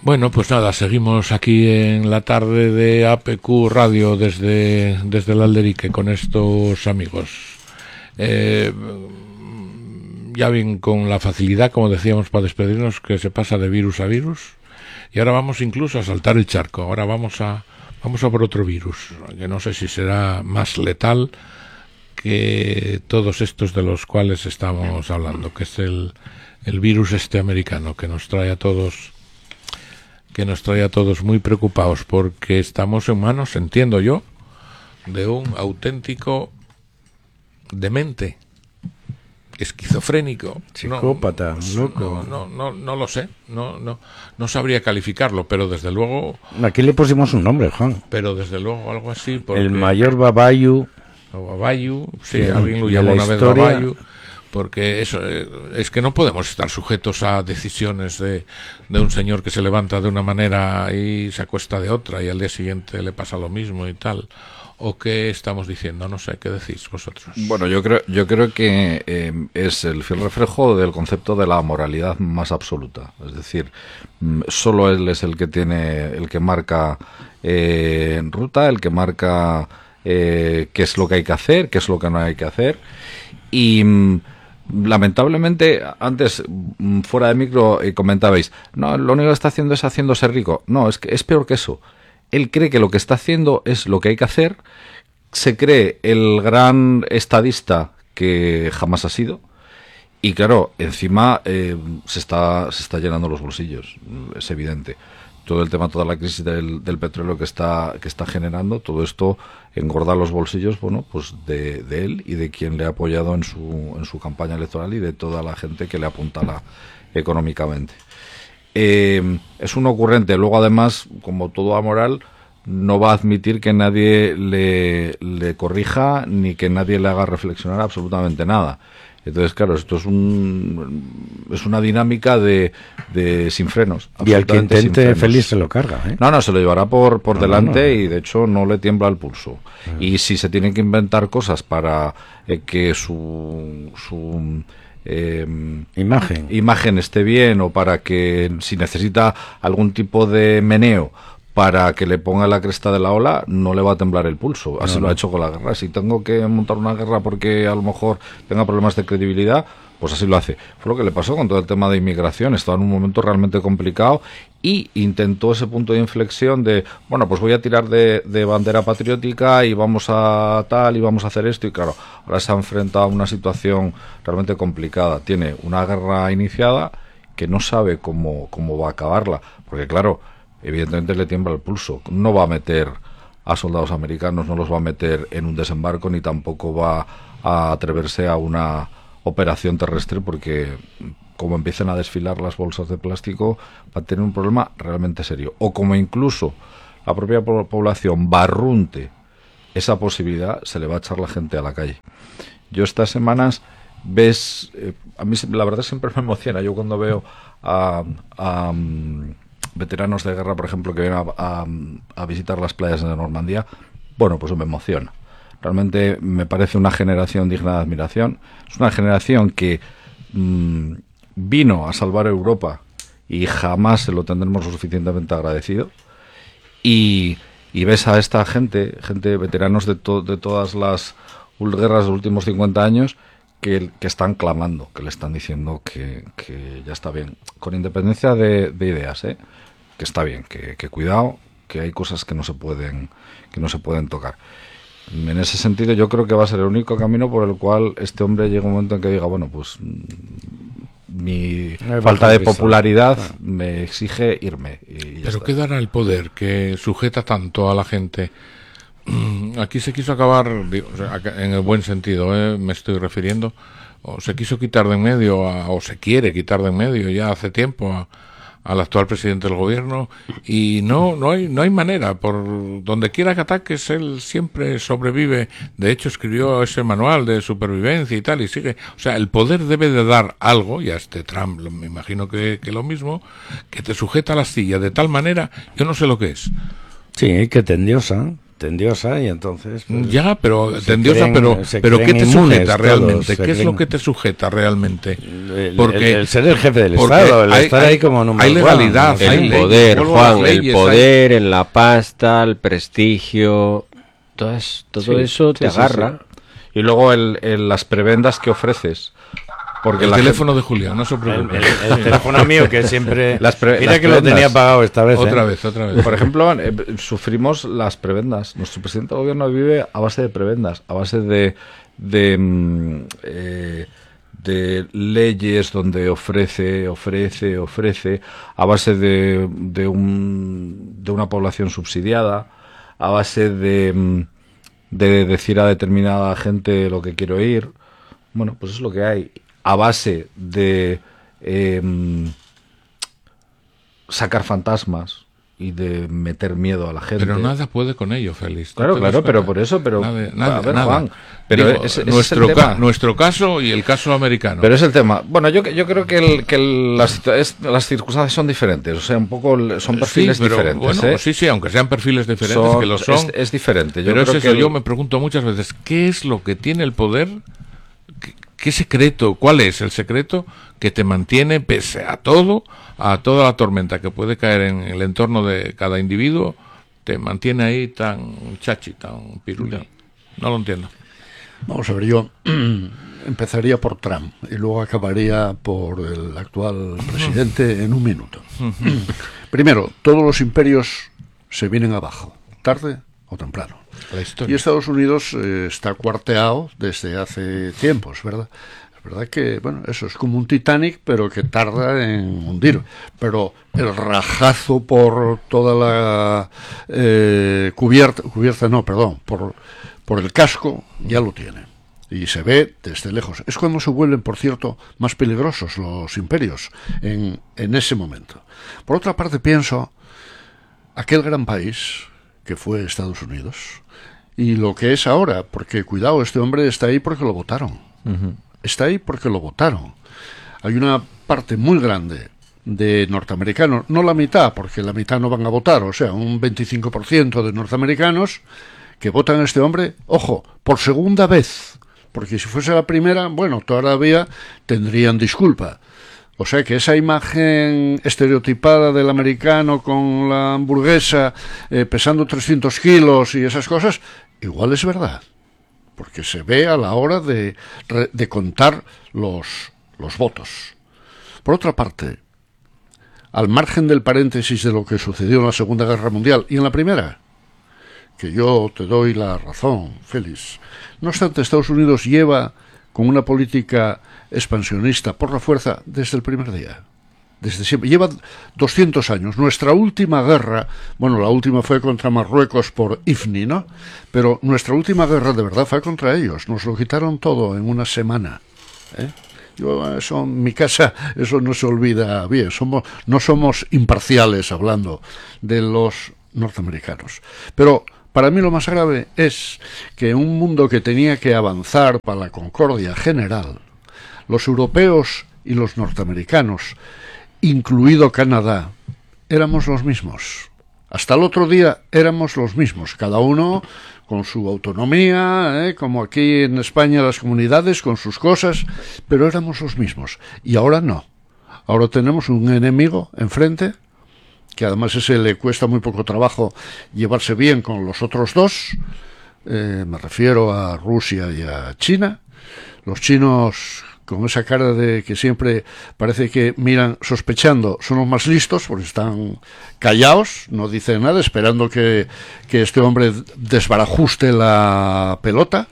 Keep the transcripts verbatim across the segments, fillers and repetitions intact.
Bueno, pues nada, seguimos aquí en la tarde de A P Q Radio desde, desde el Alderique con estos amigos. Eh, ya bien con la facilidad, como decíamos, para despedirnos, que se pasa de virus a virus. Y ahora vamos incluso a saltar el charco. Ahora vamos a, vamos a por otro virus, que no sé si será más letal que todos estos de los cuales estamos hablando, que es el, el virus este americano, que nos trae a todos que nos trae a todos muy preocupados, porque estamos en manos, entiendo yo, de un auténtico demente, esquizofrénico, psicópata, no, loco. No, no, no, no lo sé, no, no, no sabría calificarlo, pero desde luego. Aquí le pusimos un nombre, Juan. Pero desde luego algo así. Porque, el mayor Babayu. O Babayu, sí, sí, alguien lo llamó una vez Babayu. Porque eso, es que no podemos estar sujetos a decisiones de, de un señor que se levanta de una manera y se acuesta de otra y al día siguiente le pasa lo mismo y tal. ¿O qué estamos diciendo? No sé, ¿qué decís vosotros? Bueno, yo creo, yo creo que eh, es el fiel reflejo del concepto de la moralidad más absoluta. Es decir, solo él es el que tiene, el que marca eh, ruta, el que marca eh, qué es lo que hay que hacer, qué es lo que no hay que hacer. Y lamentablemente, antes, fuera de micro, eh, comentabais, no, lo único que está haciendo es haciéndose rico. No, es que es peor que eso. Él cree que lo que está haciendo es lo que hay que hacer, se cree el gran estadista que jamás ha sido, y claro, encima eh, se está se está llenando los bolsillos, es evidente. Todo el tema, toda la crisis del, del petróleo que está que está generando, todo esto engorda los bolsillos, bueno, pues de, de él y de quien le ha apoyado en su en su campaña electoral y de toda la gente que le apuntala económicamente. Eh, es un ocurrente. Luego, además, como todo amoral, no va a admitir que nadie le, le corrija ni que nadie le haga reflexionar absolutamente nada. Entonces, claro, esto es un es una dinámica de, de sin frenos. Y al que intente feliz se lo carga, ¿eh? No, no, se lo llevará por, por no, delante no, no. Y, de hecho, no le tiembla el pulso. Ah. Y si se tienen que inventar cosas para eh, que su... su Eh, imagen imagen esté bien, o para que si necesita algún tipo de meneo para que le ponga la cresta de la ola, no le va a temblar el pulso. Así no, lo no. ha hecho con la guerra. Si tengo que montar una guerra porque a lo mejor tenga problemas de credibilidad, pues así lo hace. Fue lo que le pasó con todo el tema de inmigración. Estaba en un momento realmente complicado y intentó ese punto de inflexión de, bueno, pues voy a tirar de, de bandera patriótica y vamos a tal y vamos a hacer esto. Y claro, ahora se ha enfrentado a una situación realmente complicada. Tiene una guerra iniciada que no sabe cómo, cómo va a acabarla. Porque claro, evidentemente le tiembla el pulso. No va a meter a soldados americanos, no los va a meter en un desembarco, ni tampoco va a atreverse a una operación terrestre, porque como empiecen a desfilar las bolsas de plástico va a tener un problema realmente serio. O como incluso la propia población barrunte esa posibilidad, se le va a echar la gente a la calle. Yo estas semanas ves, eh, a mí la verdad siempre me emociona, yo cuando veo a, a um, veteranos de guerra, por ejemplo, que vienen a, a, a visitar las playas de Normandía, bueno, pues me emociona. Realmente me parece una generación digna de admiración. Es una generación que mmm, vino a salvar Europa y jamás se lo tendremos lo suficientemente agradecido. Y, y ves a esta gente, gente veteranos de, to, de todas las guerras de los últimos cincuenta años, que, que están clamando, que le están diciendo que, que ya está bien. Con independencia de, de ideas, ¿eh? Que está bien, que, que cuidado, que hay cosas que no se pueden, que no se pueden tocar. En ese sentido, yo creo que va a ser el único camino por el cual este hombre llega un momento en que diga, bueno, pues mi falta de popularidad ah. me exige irme. Y ya Pero está. ¿qué dará el poder que sujeta tanto a la gente? Aquí se quiso acabar, digo, en el buen sentido, ¿eh? me estoy refiriendo, o se quiso quitar de en medio, a, o se quiere quitar de en medio ya hace tiempo a, al actual presidente del gobierno, y no no hay no hay manera. Por donde quiera que ataques, él siempre sobrevive. De hecho, escribió ese manual de supervivencia y tal, y sigue. O sea, el poder debe de dar algo, y a este Trump me imagino que, que lo mismo, que te sujeta a la silla de tal manera, yo no sé lo que es. Sí, que te endiosa, te endiosa y entonces... Pues, ya, pero te se endiosa, creen- pero, se pero ¿qué creen te inmunes sujeta todos, realmente? se ¿Qué es creen- lo que te sujeta realmente? El, Porque- el- el ser el jefe del porque Estado, el hay- estar hay- ahí como número hay uno, legalidad, no sé. hay El leyes, poder, vuelvo a Juan, las el leyes, poder, en la pasta, el prestigio, todas, todo Sí, eso te sí, sí, agarra. sí. Y luego el, el- las prebendas que ofreces. Porque El la teléfono de Julián, no se El, preocupe. el- el teléfono mío que siempre... Las pre- Mira las que lo prendas. tenía pagado esta vez. Otra ¿eh? vez, otra vez. gente- por ejemplo, eh, sufrimos las prebendas. Nuestro presidente de gobierno vive a base de prebendas, a base de, de, mm, eh, de leyes donde ofrece, ofrece, ofrece, a base de, de, un, de una población subsidiada, a base de, mm, de decir a determinada gente lo que quiero oír. Bueno, pues es lo que hay. A base de eh, sacar fantasmas y de meter miedo a la gente. Pero nada puede con ello, Félix. ¿Tú Claro, te claro, das pero cuenta? por eso, pero- Nada, nada, a ver, nada. Juan, pero Digo, ese- ese es nuestro, el ca- tema. nuestro caso y el caso americano. Pero es el tema. Bueno, yo, yo creo que, el, que el- las, situa- es- las circunstancias son diferentes. O sea, un poco el- son perfiles sí, pero, diferentes. bueno, ¿eh? sí, sí, aunque sean perfiles diferentes, Son- que lo son. Es, es diferente. Yo pero es creo eso, que el- yo me pregunto muchas veces, ¿qué es lo que tiene el poder? ¿Qué, qué secreto? ¿Cuál es el secreto que te mantiene, pese a todo, a toda la tormenta que puede caer en el entorno de cada individuo, te mantiene ahí tan chachi, tan pirulí? No lo entiendo. Vamos a ver, yo empezaría por Trump y luego acabaría por el actual presidente en un minuto. Primero, todos los imperios se vienen abajo, tarde o temprano. La Y historia. Estados Unidos eh, está cuarteado desde hace tiempos, ¿verdad? Es verdad que, bueno, eso es como un Titanic, pero que tarda en hundir. Pero el rajazo por toda la eh, cubierta, cubierta no, perdón, por, por el casco, ya lo tiene. Y se ve desde lejos. Es cuando se vuelven, por cierto, más peligrosos los imperios, en, en ese momento. Por otra parte, pienso, aquel gran país que fue Estados Unidos, y lo que es ahora, porque cuidado, este hombre está ahí porque lo votaron. Ujú. Está ahí porque lo votaron. Hay una parte muy grande de norteamericanos, no la mitad, porque la mitad no van a votar, o sea, un veinticinco por ciento de norteamericanos que votan a este hombre, ojo, por segunda vez, porque si fuese la primera, bueno, todavía tendrían disculpa. O sea que esa imagen estereotipada del americano con la hamburguesa eh, pesando trescientos kilos y esas cosas, igual es verdad, porque se ve a la hora de, de contar los, los votos. Por otra parte, al margen del paréntesis de lo que sucedió en la Segunda Guerra Mundial y en la Primera, que yo te doy la razón, Félix, no obstante, Estados Unidos lleva con una política expansionista por la fuerza desde el primer día. Desde siempre. Lleva doscientos años. Nuestra última guerra, bueno, la última fue contra Marruecos por I F N I, ¿no? Pero nuestra última guerra de verdad fue contra ellos. Nos lo quitaron todo en una semana. ¿eh? Yo, eso, en mi casa, eso no se olvida bien. Somos, no somos imparciales hablando de los norteamericanos. Pero para mí lo más grave es que en un mundo que tenía que avanzar para la concordia general, los europeos y los norteamericanos, incluido Canadá, éramos los mismos. Hasta el otro día éramos los mismos, cada uno con su autonomía, ¿eh? como aquí en España las comunidades, con sus cosas, pero éramos los mismos. Y ahora no. Ahora tenemos un enemigo enfrente, que además ese le cuesta muy poco trabajo llevarse bien con los otros dos. Eh, me refiero a Rusia y a China. Los chinos, con esa cara de que siempre parece que miran sospechando, son los más listos porque están callados, no dicen nada, esperando que, que este hombre desbarajuste la pelota.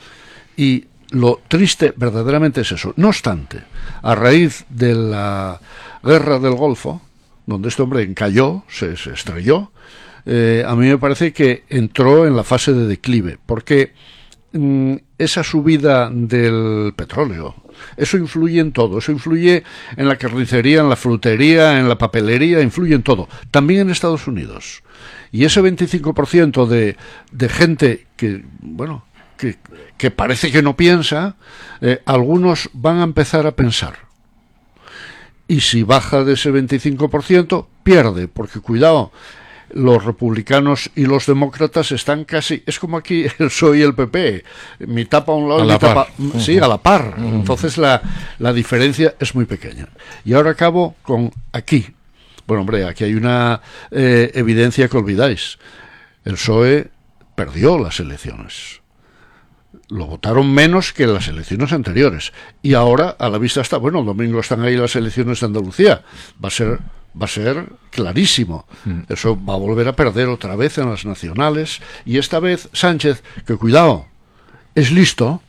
Y lo triste verdaderamente es eso. No obstante, a raíz de la guerra del Golfo, donde este hombre encalló, se, se estrelló, eh, a mí me parece que entró en la fase de declive, porque mmm, esa subida del petróleo, eso influye en todo, eso influye en la carnicería, en la frutería, en la papelería, influye en todo, también en Estados Unidos. Y ese veinticinco por ciento de, de gente que, bueno, que, que parece que no piensa, eh, algunos van a empezar a pensar. Y si baja de ese veinticinco por ciento, pierde, porque cuidado, los republicanos y los demócratas están casi, es como aquí el P S O E y el P P, mitad para un lado A y la mitad par. pa- sí, a la par. Entonces la, la diferencia es muy pequeña. Y ahora acabo con aquí. Bueno, hombre, aquí hay una eh, evidencia que olvidáis. El P S O E perdió las elecciones. Lo votaron menos que en las elecciones anteriores. Y ahora, a la vista está, bueno, el domingo están ahí las elecciones de Andalucía. Va a ser, va a ser clarísimo. Eso va a volver a perder otra vez en las nacionales. Y esta vez Sánchez, que cuidado, es listo.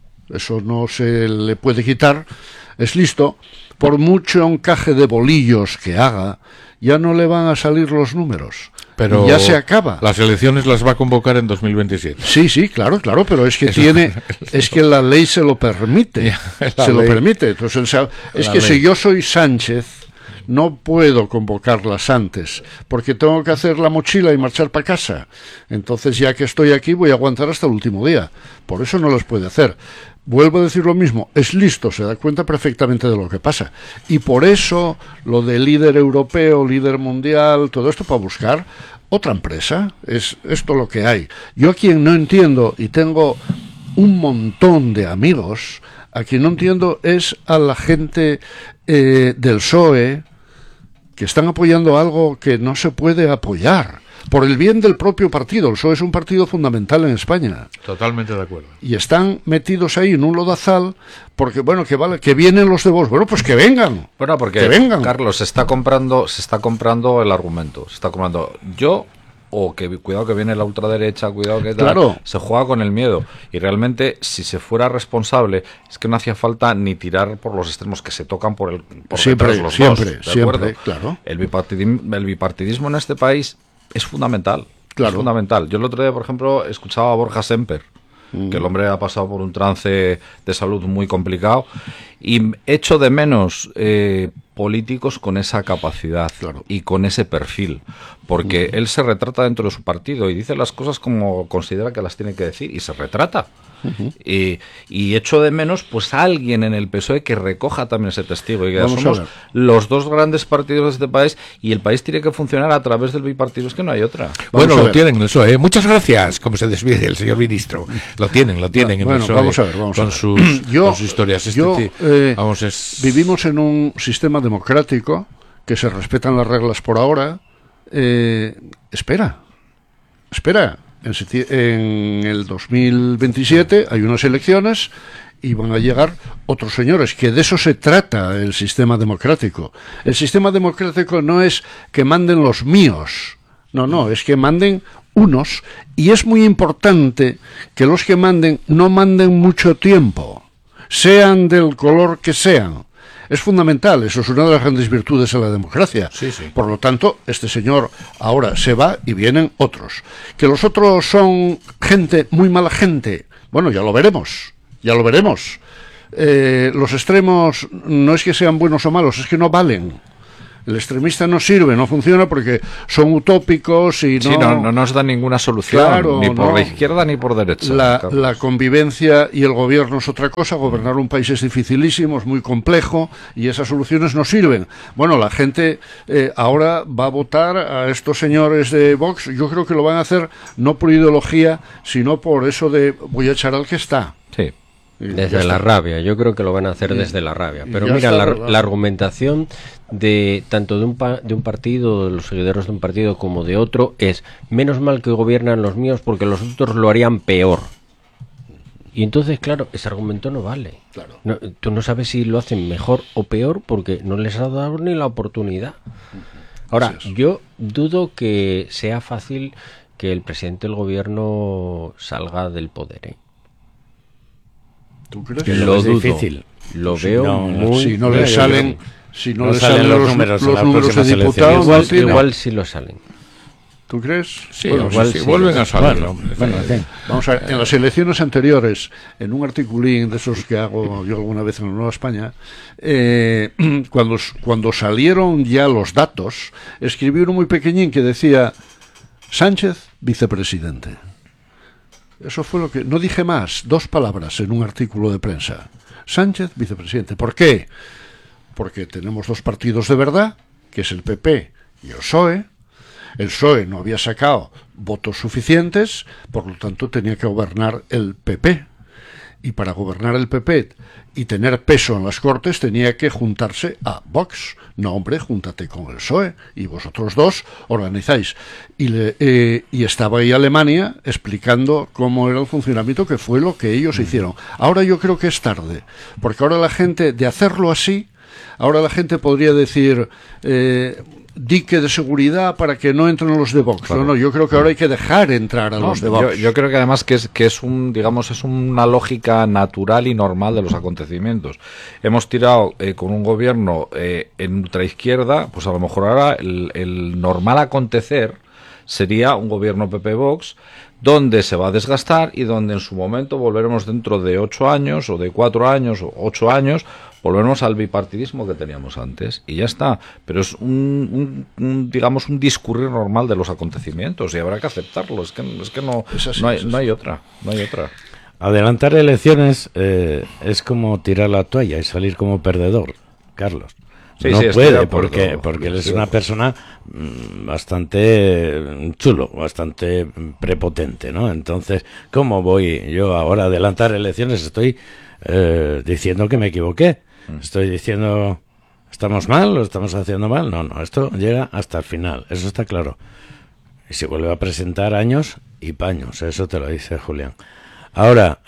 Eso no se le puede quitar. Es listo. Por mucho encaje de bolillos que haga, ya no le van a salir los números. Pero Y ya se acaba. Las elecciones las va a convocar en dos mil veintisiete. Sí, sí, claro, claro, pero es que Eso- tiene, es que la ley se lo permite, Ya, la se lo ley. permite. Entonces, él sabe- es La que ley. si yo soy Sánchez, no puedo convocarlas antes, porque tengo que hacer la mochila y marchar para casa. Entonces, ya que estoy aquí, voy a aguantar hasta el último día. Por eso no las puede hacer. Vuelvo a decir lo mismo, es listo, se da cuenta perfectamente de lo que pasa. Y por eso lo de líder europeo, líder mundial, todo esto para buscar otra empresa, es esto lo que hay. Yo a quien no entiendo, y tengo un montón de amigos, a quien no entiendo es a la gente eh, del P S O E, que están apoyando algo que no se puede apoyar. Por el bien del propio partido. El P S O E es un partido fundamental en España. Totalmente de acuerdo. Y están metidos ahí en un lodazal porque, bueno, que vale, que vienen los de Vox. Bueno, pues que vengan. Bueno, porque, que vengan. Carlos, se está comprando, se está comprando el argumento. Se está comprando yo, o que cuidado que viene la ultraderecha, cuidado que tal. Claro. Se juega con el miedo. Y realmente, si se fuera responsable, es que no hacía falta ni tirar por los extremos, que se tocan por el por Siempre, detrás los siempre, dos. ¿De siempre, acuerdo? claro. El bipartidismo, el bipartidismo en este país es fundamental. Claro. Es fundamental. Yo el otro día, por ejemplo, escuchaba a Borja Semper, Mm. que el hombre ha pasado por un trance de salud muy complicado, y echo de menos eh, políticos con esa capacidad Claro. y con ese perfil, porque él se retrata dentro de su partido y dice las cosas como considera que las tiene que decir, y se retrata. y, y echo de menos pues a alguien en el P S O E que recoja también ese testigo, y que Vamos a somos ver. los dos grandes partidos de este país, y el país tiene que funcionar a través del bipartido, es que no hay otra. Bueno, a lo ver. tienen eso, ¿eh? Muchas gracias, como se despide el señor ministro. Lo tienen, lo tienen en Bueno, el P S O E, vamos a ver, vamos a con, ver. Sus, Yo- con sus historias. Este yo, ti- eh, vamos, es... Vivimos en un sistema democrático que se respetan las reglas por ahora. Eh, espera, espera. En, septi- en el dos mil veintisiete hay unas elecciones y van a llegar otros señores, que de eso se trata el sistema democrático. El sistema democrático no es que manden los míos, no, no, es que manden unos, y es muy importante que los que manden no manden mucho tiempo, sean del color que sean. Es fundamental, eso es una de las grandes virtudes de la democracia. Sí, sí. Por lo tanto, este señor ahora se va y vienen otros. Que los otros son gente, muy mala gente, bueno, ya lo veremos, ya lo veremos. Eh, los extremos no es que sean buenos o malos, es que no valen. El extremista no sirve, no funciona porque son utópicos y no... Sí, no, no nos da ninguna solución, Claro, ni por no. la izquierda ni por derecha. La, Carlos. la convivencia y el gobierno es otra cosa. Gobernar un país es dificilísimo, es muy complejo, y esas soluciones no sirven. Bueno, la gente eh, ahora va a votar a estos señores de Vox. Yo creo que lo van a hacer no por ideología, sino por eso de voy a echar al que está. Sí. Y ya Desde la está. rabia, yo creo que lo van a hacer Y- desde la rabia. y Pero ya mira, está, la, ¿verdad? la argumentación de tanto de un, pa- de un partido, de los seguidores de un partido, como de otro, es menos mal que gobiernan los míos porque los otros lo harían peor. Y entonces, claro, ese argumento no vale. Claro. No, tú no sabes si lo hacen mejor o peor porque no les ha dado ni la oportunidad. Ahora, Así es. yo dudo que sea fácil que el presidente del gobierno salga del poder, ¿eh? ¿Tú crees? Que Lo lo es dudo. difícil. Lo Sí, veo no, no, muy... Si no Yo le creo salen, que si no, no le salen salen los los, números en los las números de próximas diputados, elecciones. no Igual, tiene. igual sí lo salen. ¿Tú crees? Sí, Bueno, sí, igual sí, sí. vuelven a salir, Bueno, hombre. bueno, en fin. Vamos a ver, en las elecciones anteriores, en un articulín de esos que hago yo alguna vez en la Nueva España, eh, cuando, cuando salieron ya los datos, escribí uno muy pequeñín que decía Sánchez, vicepresidente. Eso fue lo que... No dije más, dos palabras en un artículo de prensa. Sánchez, vicepresidente. ¿Por qué? Porque tenemos dos partidos de verdad, que es el P P y el P S O E. El P S O E no había sacado votos suficientes, por lo tanto tenía que gobernar el P P. Y para gobernar el P P y tener peso en las Cortes tenía que juntarse a Vox. No, hombre, júntate con el P S O E y vosotros dos organizáis. Y, le, eh, y estaba ahí Alemania explicando cómo era el funcionamiento, que fue lo que ellos hicieron. Ahora yo creo que es tarde, porque ahora la gente, de hacerlo así, ahora la gente podría decir... Eh, dique de seguridad para que no entren los de Vox. Claro. No, no, yo creo que ahora hay que dejar entrar a no, los de Vox. Yo, yo creo que además que es que es un, digamos, es una lógica natural y normal de los acontecimientos. Hemos tirado eh, con un gobierno eh, en ultraizquierda, pues a lo mejor ahora el, el normal acontecer sería un gobierno P P Vox donde se va a desgastar y donde en su momento volveremos dentro de ocho años o de cuatro años o ocho años volveremos al bipartidismo que teníamos antes y ya está, pero es un, un, un digamos un discurrir normal de los acontecimientos y habrá que aceptarlo, es que, es que no, es así, no, hay, no hay otra, no hay otra. Adelantar elecciones eh, es como tirar la toalla y salir como perdedor, Carlos. Sí, no sí, puede, porque, porque él es una persona bastante chulo, bastante prepotente, ¿no? Entonces, ¿cómo voy yo ahora a adelantar elecciones? Estoy eh, diciendo que me equivoqué. Estoy diciendo, ¿estamos mal o estamos haciendo mal? No, no, esto llega hasta el final, eso está claro. Y se vuelve a presentar años y paños, eso te lo dice Julián. Ahora,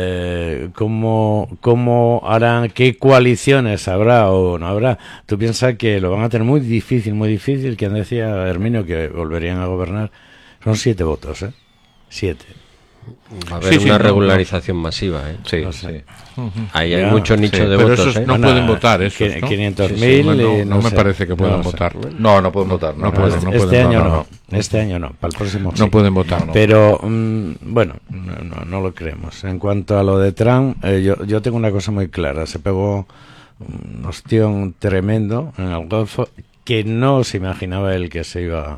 eh, ¿cómo, ¿cómo harán, qué coaliciones habrá o no habrá? Tú piensas que lo van a tener muy difícil, muy difícil. Quien decía Herminio que volverían a gobernar, son siete votos, ¿eh? Siete. Va a haber sí, una sí, regularización no, masiva, ¿eh? Sí, no sé. sí. Ahí hay ya, mucho nicho sí, de pero votos, esos ¿eh? no Una, pueden votar, esos, ¿no? quinientos mil sí, sí, no, no, no me sé. parece que puedan no votar. No, no pueden votar. No, no, pueden, este, no este pueden, año no, no, no, este año no, para el próximo no sí. pueden votar. No. Pero, mmm, bueno, no, no, no lo creemos. En cuanto a lo de Trump, eh, yo, yo tengo una cosa muy clara. Se pegó un ostión tremendo en el Golfo que no se imaginaba él que se iba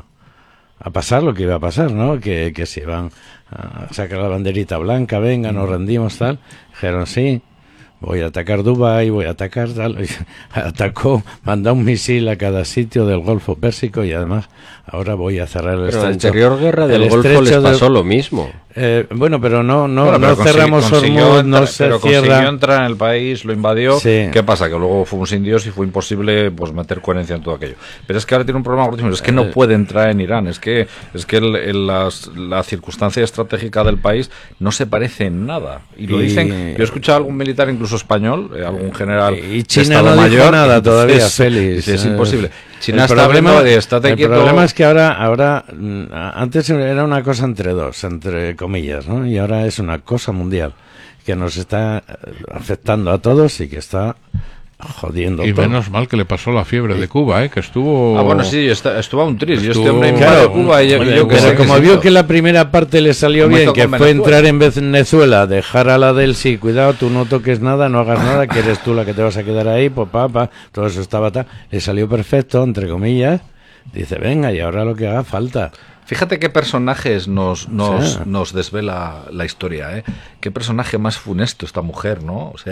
a pasar lo que iba a pasar, ¿no? Que, que se iban a sacar la banderita blanca, venga, nos rendimos, tal. Dijeron, sí, voy a atacar Dubái, voy a atacar tal. Y atacó, mandó un misil a cada sitio del Golfo Pérsico y además ahora voy a cerrar el pero estrecho. En la anterior guerra del Golfo les pasó de... lo mismo. Eh, bueno, pero no no, bueno, no pero cerramos Hormuz, no se pero cierra. Consiguió entrar en el país, lo invadió. Sí. ¿Qué pasa? Que luego fuimos indios y fue imposible pues meter coherencia en todo aquello. Pero es que ahora tiene un problema gordísimo, es que no puede entrar en Irán, es que es que el, el, las, la circunstancia estratégica del país no se parece en nada. Y lo y... dicen, yo he escuchado a algún militar incluso español, eh, algún general y China de Estado no Mayor, dijo nada entonces, todavía, Félix. Es, es imposible. China el está problema, hablando de estate el quieto. problema es que ahora, ahora, antes era una cosa entre dos, entre comillas, ¿no? Y ahora es una cosa mundial que nos está afectando a todos y que está jodiendo y todo. Menos mal que le pasó la fiebre de Cuba, ¿eh? Que estuvo... Ah, bueno, sí, está, estuvo a un tris. Yo este hombre claro, de Cuba y yo, bueno, yo que pero sé como que vio sí, que la primera parte le salió bien, que fue entrar en Venezuela, dejar a la del sí, cuidado, tú no toques nada, no hagas nada, que eres tú la que te vas a quedar ahí, pues papá, todo eso estaba tal, le salió perfecto, entre comillas, dice, venga, y ahora lo que haga falta. Fíjate qué personajes nos nos, sí. nos desvela la historia, ¿eh? Qué personaje más funesto esta mujer, ¿no? O sea,